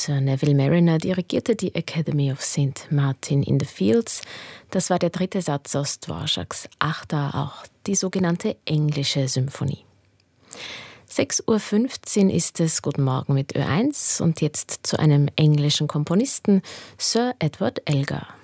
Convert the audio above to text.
Sir Neville Marriner dirigierte die Academy of St. Martin in the Fields. Das war der dritte Satz aus Dvoráks Achter, auch die sogenannte englische Symphonie. 6:15 Uhr ist es. Guten Morgen mit Ö1 und jetzt zu einem englischen Komponisten, Sir Edward Elgar.